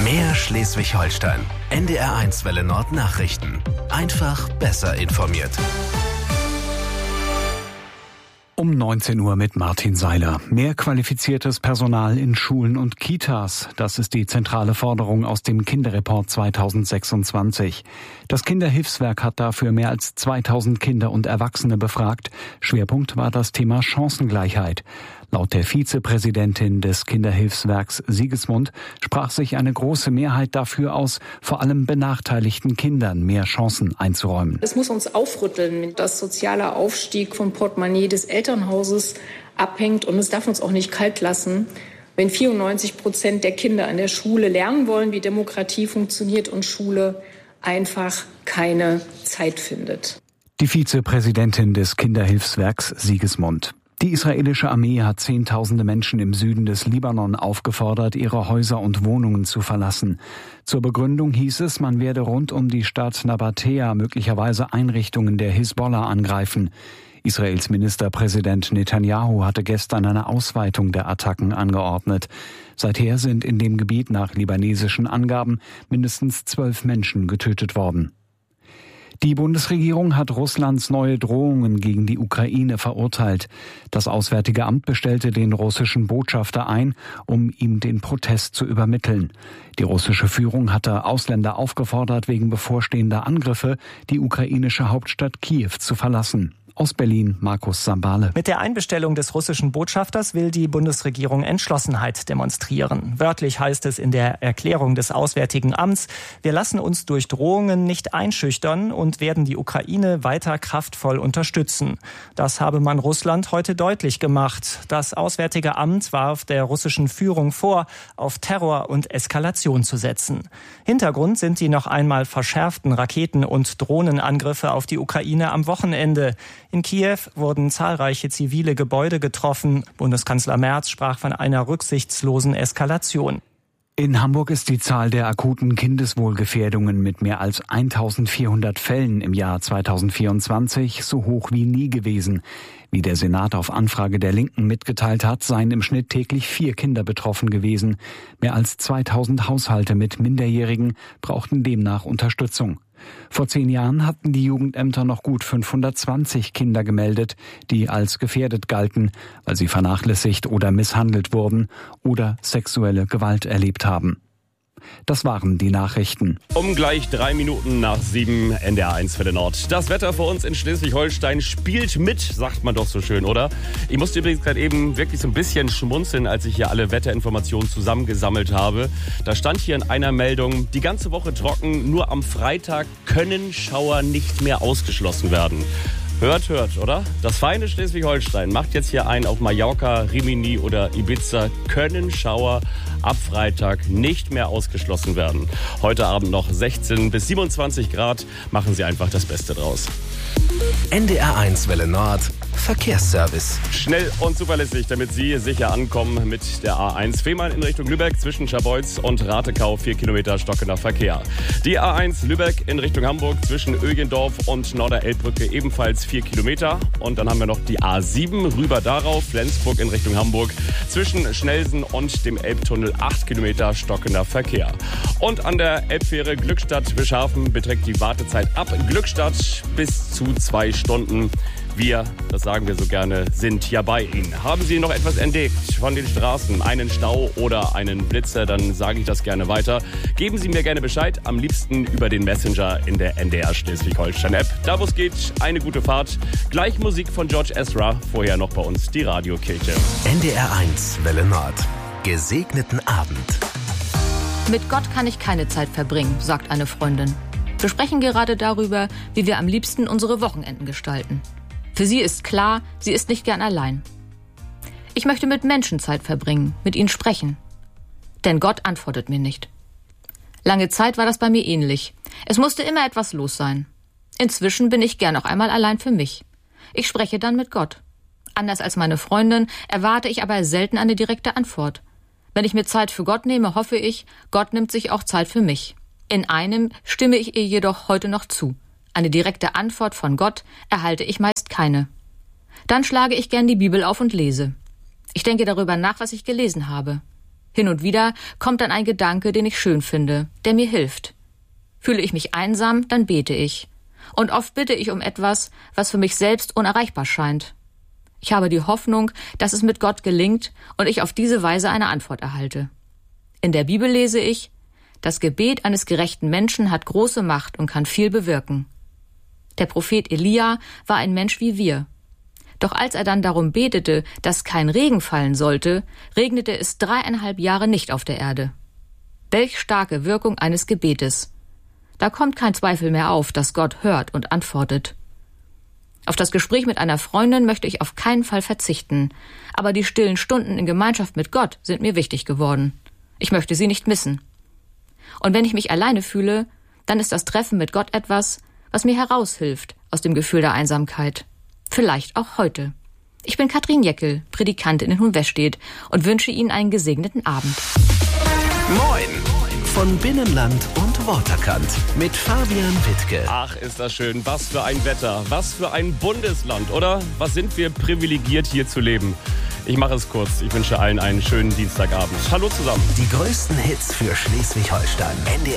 Mehr Schleswig-Holstein. NDR1 Welle Nord Nachrichten. Einfach besser informiert. Um 19 Uhr mit Martin Seiler. Mehr qualifiziertes Personal in Schulen und Kitas. Das ist die zentrale Forderung aus dem Kinderreport 2026. Das Kinderhilfswerk hat dafür mehr als 2000 Kinder und Erwachsene befragt. Schwerpunkt war das Thema Chancengleichheit. Laut der Vizepräsidentin des Kinderhilfswerks Sigismund sprach sich eine große Mehrheit dafür aus, vor allem benachteiligten Kindern mehr Chancen einzuräumen. Es muss uns aufrütteln, dass sozialer Aufstieg vom Portemonnaie des Elternhauses abhängt. Und es darf uns auch nicht kalt lassen, wenn 94% der Kinder an der Schule lernen wollen, wie Demokratie funktioniert und Schule einfach keine Zeit findet. Die Vizepräsidentin des Kinderhilfswerks Sigismund. Die israelische Armee hat Zehntausende Menschen im Süden des Libanon aufgefordert, ihre Häuser und Wohnungen zu verlassen. Zur Begründung hieß es, man werde rund um die Stadt Nabatea möglicherweise Einrichtungen der Hisbollah angreifen. Israels Ministerpräsident Netanyahu hatte gestern eine Ausweitung der Attacken angeordnet. Seither sind in dem Gebiet nach libanesischen Angaben mindestens 12 Menschen getötet worden. Die Bundesregierung hat Russlands neue Drohungen gegen die Ukraine verurteilt. Das Auswärtige Amt bestellte den russischen Botschafter ein, um ihm den Protest zu übermitteln. Die russische Führung hatte Ausländer aufgefordert, wegen bevorstehender Angriffe die ukrainische Hauptstadt Kiew zu verlassen. Aus Berlin, Markus Sambale. Mit der Einbestellung des russischen Botschafters will die Bundesregierung Entschlossenheit demonstrieren. Wörtlich heißt es in der Erklärung des Auswärtigen Amts: Wir lassen uns durch Drohungen nicht einschüchtern und werden die Ukraine weiter kraftvoll unterstützen. Das habe man Russland heute deutlich gemacht. Das Auswärtige Amt warf der russischen Führung vor, auf Terror und Eskalation zu setzen. Hintergrund sind die noch einmal verschärften Raketen- und Drohnenangriffe auf die Ukraine am Wochenende. In Kiew wurden zahlreiche zivile Gebäude getroffen. Bundeskanzler Merz sprach von einer rücksichtslosen Eskalation. In Hamburg ist die Zahl der akuten Kindeswohlgefährdungen mit mehr als 1400 Fällen im Jahr 2024 so hoch wie nie gewesen. Wie der Senat auf Anfrage der Linken mitgeteilt hat, seien im Schnitt täglich 4 Kinder betroffen gewesen. Mehr als 2000 Haushalte mit Minderjährigen brauchten demnach Unterstützung. Vor 10 Jahren hatten die Jugendämter noch gut 520 Kinder gemeldet, die als gefährdet galten, weil sie vernachlässigt oder misshandelt wurden oder sexuelle Gewalt erlebt haben. Das waren die Nachrichten. Um gleich 3 Minuten nach 7 NDR1 Welle Nord. Das Wetter für uns in Schleswig-Holstein spielt mit, sagt man doch so schön, oder? Ich musste übrigens gerade eben wirklich so ein bisschen schmunzeln, als ich hier alle Wetterinformationen zusammengesammelt habe. Da stand hier in einer Meldung: die ganze Woche trocken, nur am Freitag können Schauer nicht mehr ausgeschlossen werden. Hört, oder? Das feine Schleswig-Holstein macht jetzt hier ein auf Mallorca, Rimini oder Ibiza. Können Schauer ab Freitag nicht mehr ausgeschlossen werden. Heute Abend noch 16 bis 27 Grad. Machen Sie einfach das Beste draus. NDR1 Welle Nord Verkehrsservice. Schnell und zuverlässig, damit Sie sicher ankommen mit der A1 Fehmarn in Richtung Lübeck zwischen Scharbeutz und Ratekau, 4 Kilometer stockender Verkehr. Die A1 Lübeck in Richtung Hamburg zwischen Ögendorf und Norderelbbrücke ebenfalls 4 Kilometer. Und dann haben wir noch die A7 rüber darauf, Flensburg in Richtung Hamburg zwischen Schnelsen und dem Elbtunnel 8 Kilometer stockender Verkehr. Und an der Elbfähre Glückstadt-Bischhafen beträgt die Wartezeit ab Glückstadt bis zu 2 Stunden. Wir, das sagen wir so gerne, sind ja bei Ihnen. Haben Sie noch etwas entdeckt von den Straßen, einen Stau oder einen Blitzer, dann sage ich das gerne weiter. Geben Sie mir gerne Bescheid, am liebsten über den Messenger in der NDR Schleswig-Holstein-App. Da wo es geht, eine gute Fahrt. Gleich Musik von George Ezra, vorher noch bei uns die Radiokirche. NDR1 Welle Nord. Gesegneten Abend. Mit Gott kann ich keine Zeit verbringen, sagt eine Freundin. Wir sprechen gerade darüber, wie wir am liebsten unsere Wochenenden gestalten. Für sie ist klar, sie ist nicht gern allein. Ich möchte mit Menschen Zeit verbringen, mit ihnen sprechen. Denn Gott antwortet mir nicht. Lange Zeit war das bei mir ähnlich. Es musste immer etwas los sein. Inzwischen bin ich gern auch einmal allein für mich. Ich spreche dann mit Gott. Anders als meine Freundin erwarte ich aber selten eine direkte Antwort. Wenn ich mir Zeit für Gott nehme, hoffe ich, Gott nimmt sich auch Zeit für mich. In einem stimme ich ihr jedoch heute noch zu. Eine direkte Antwort von Gott erhalte ich meist keine. Dann schlage ich gern die Bibel auf und lese. Ich denke darüber nach, was ich gelesen habe. Hin und wieder kommt dann ein Gedanke, den ich schön finde, der mir hilft. Fühle ich mich einsam, dann bete ich. Und oft bitte ich um etwas, was für mich selbst unerreichbar scheint. Ich habe die Hoffnung, dass es mit Gott gelingt und ich auf diese Weise eine Antwort erhalte. In der Bibel lese ich: Das Gebet eines gerechten Menschen hat große Macht und kann viel bewirken. Der Prophet Elia war ein Mensch wie wir. Doch als er dann darum betete, dass kein Regen fallen sollte, regnete es 3,5 Jahre nicht auf der Erde. Welch starke Wirkung eines Gebetes! Da kommt kein Zweifel mehr auf, dass Gott hört und antwortet. Auf das Gespräch mit einer Freundin möchte ich auf keinen Fall verzichten, aber die stillen Stunden in Gemeinschaft mit Gott sind mir wichtig geworden. Ich möchte sie nicht missen. Und wenn ich mich alleine fühle, dann ist das Treffen mit Gott etwas, was mir heraushilft aus dem Gefühl der Einsamkeit. Vielleicht auch heute. Ich bin Katrin Jeckel, Predikantin in Hohenwestedt und wünsche Ihnen einen gesegneten Abend. Moin von Binnenland und Waterkant mit Fabian Wittke. Ach, ist das schön. Was für ein Wetter. Was für ein Bundesland, oder? Was sind wir privilegiert, hier zu leben? Ich mache es kurz. Ich wünsche allen einen schönen Dienstagabend. Hallo zusammen. Die größten Hits für Schleswig-Holstein. NDR